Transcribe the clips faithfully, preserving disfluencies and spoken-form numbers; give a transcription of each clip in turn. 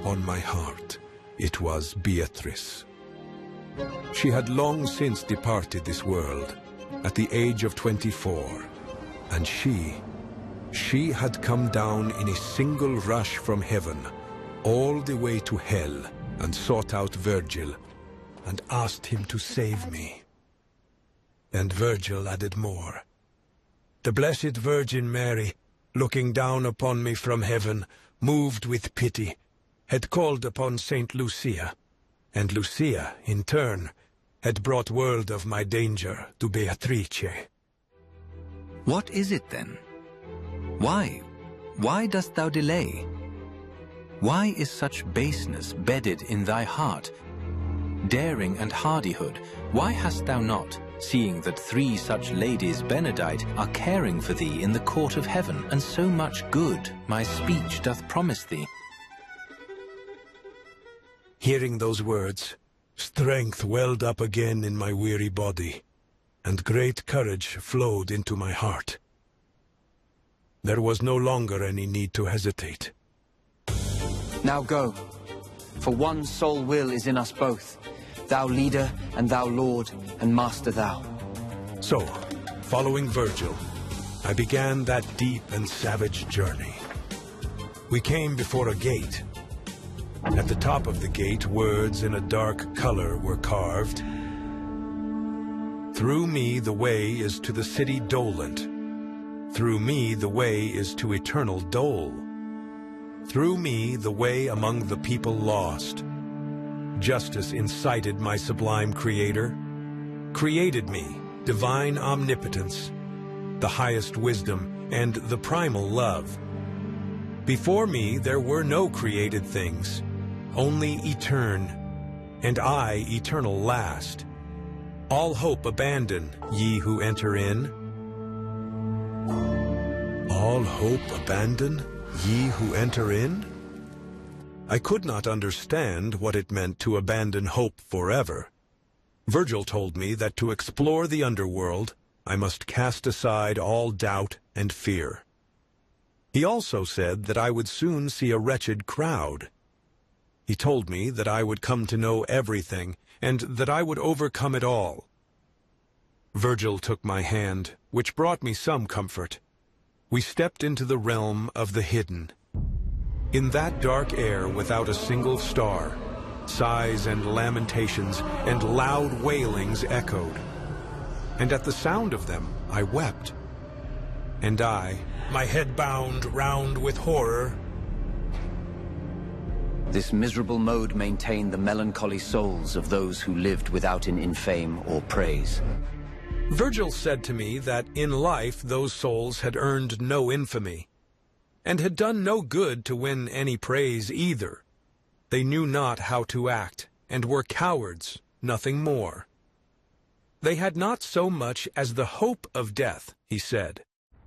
on my heart. It was Beatrice. She had long since departed this world, at the age of twenty-four, and she, she had come down in a single rush from heaven, all the way to hell, and sought out Virgil, and asked him to save me. And Virgil added more. The Blessed Virgin Mary, looking down upon me from heaven, moved with pity, had called upon Saint Lucia, and Lucia, in turn, had brought word of my danger to Beatrice. What is it then? Why? Why dost thou delay? Why is such baseness bedded in thy heart? Daring and hardihood, why hast thou not, seeing that three such ladies benedight are caring for thee in the court of heaven, and so much good my speech doth promise thee? Hearing those words, strength welled up again in my weary body, and great courage flowed into my heart. There was no longer any need to hesitate. Now go, for one sole will is in us both, thou leader and thou lord and master thou. So, following Virgil, I began that deep and savage journey. We came before a gate. At the top of the gate, words in a dark color were carved. Through me the way is to the city dolent. Through me the way is to eternal dole. Through me the way among the people lost. Justice incited my sublime Creator, created me, divine omnipotence, the highest wisdom, and the primal love. Before me there were no created things, only etern, and I eternal last. All hope abandon, ye who enter in. All hope abandon, ye who enter in? I could not understand what it meant to abandon hope forever. Virgil told me that to explore the underworld, I must cast aside all doubt and fear. He also said that I would soon see a wretched crowd. He told me that I would come to know everything, and that I would overcome it all. Virgil took my hand, which brought me some comfort. We stepped into the realm of the hidden. In that dark air without a single star, sighs and lamentations and loud wailings echoed. And at the sound of them, I wept. And I, my head bound round with horror. This miserable mode maintained the melancholy souls of those who lived without an infame or praise. Virgil said to me that in life those souls had earned no infamy, and had done no good to win any praise either. They knew not how to act, and were cowards, nothing more. They had not so much as the hope of death, he said.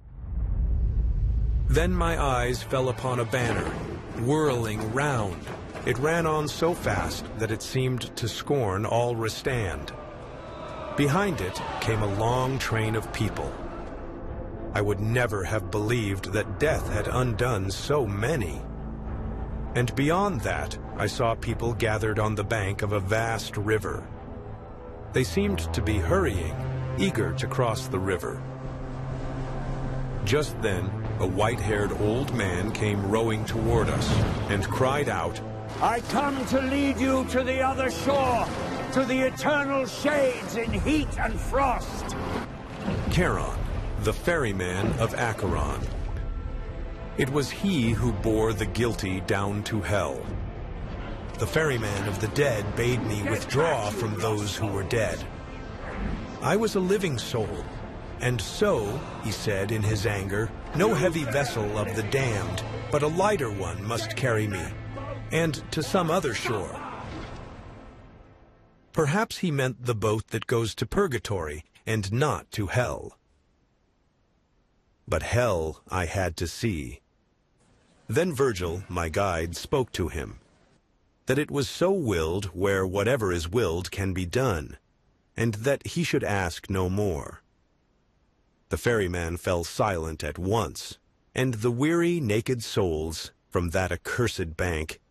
Then my eyes fell upon a banner, whirling round. It ran on so fast that it seemed to scorn all restand. Behind it came a long train of people. I would never have believed that death had undone so many. And beyond that, I saw people gathered on the bank of a vast river. They seemed to be hurrying, eager to cross the river. Just then, a white-haired old man came rowing toward us and cried out, I come to lead you to the other shore, to the eternal shades in heat and frost. Charon, the ferryman of Acheron. It was he who bore the guilty down to hell. The ferryman of the dead bade me withdraw from those who were dead. I was a living soul, and so, he said in his anger, no heavy vessel of the damned, but a lighter one must carry me, and to some other shore. Perhaps he meant the boat that goes to purgatory, and not to hell. But hell I had to see. Then Virgil, my guide, spoke to him, that it was so willed where whatever is willed can be done, and that he should ask no more. The ferryman fell silent at once, and the weary, naked souls from that accursed bank